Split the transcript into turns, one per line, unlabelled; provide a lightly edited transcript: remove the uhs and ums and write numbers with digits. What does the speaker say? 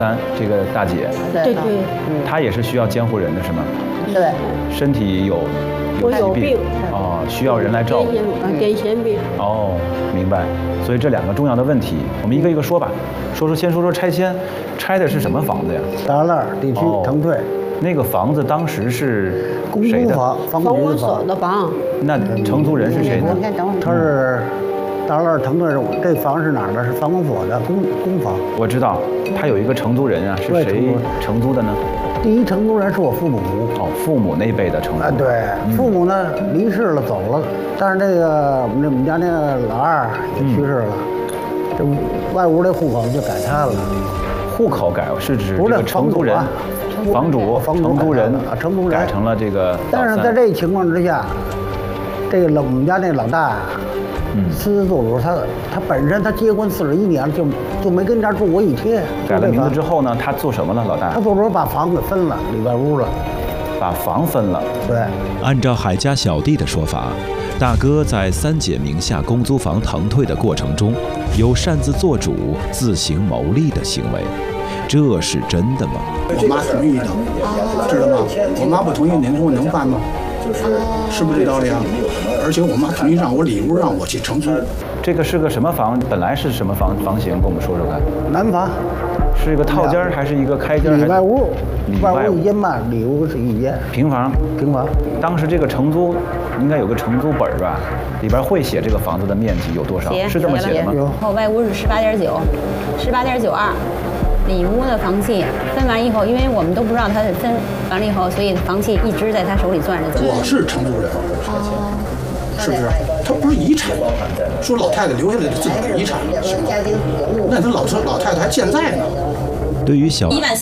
这个大姐，
对，
她也是需要监护人的是吗？
对，
身体有疾病哦，需要人来照顾。
癫痫病。
哦，明白。所以这两个重要的问题，我们一个一个说吧。先说拆迁，拆的是什么房子呀？
大栅地区腾退。
那个房子当时是
公
谁的？
房管所
的房。
那承租人是谁呢？
他是大栅腾退，这房是哪儿的？是房管所的公房。
我知道，他有一个承租人啊，是谁承租的呢？
第一承租人是我父母。
哦，父母那辈的承租。
对，父母呢离世了，走了，但是这个我们家那个老二也去世了，这外屋这户口就改他了。
户口改是指这个承租人、房主、承租人改成了这个。
但是在这情况之下，这个我们家那老大，私自做主，他本身他结婚41年了，就没跟这儿住过一天。
改了名字之后呢，他做什么了？老大？
他做主把房给分了，里外屋了。
把房分了。
对。
按照海家小弟的说法，大哥在三姐名下公租房腾退的过程中，有擅自做主、自行谋利的行为，这是真的吗？
我妈同意的，知道吗？我妈不同意，您说能办吗？是不是这道理啊？而且我妈同意让我里屋让我去承租。
这个是个什么房？本来是什么房型？跟我们说说看。
南房。
是一个套间还是一个开间？
里外屋，外屋一间半，里屋是一间。
平房。
平房。
当时这个承租应该有个承租本吧？里边会写这个房子的面积有多少？是这么写的吗？
后外屋是18.9，18.92。里屋的房契分完以后，因为我们都不知道他是分完了以后，所以房契一直在他手里攥着走。
我是承租人，是不是？他不是遗产，说老太太留下来的自己的遗产，行吗？那他老太太还健在呢。
对于小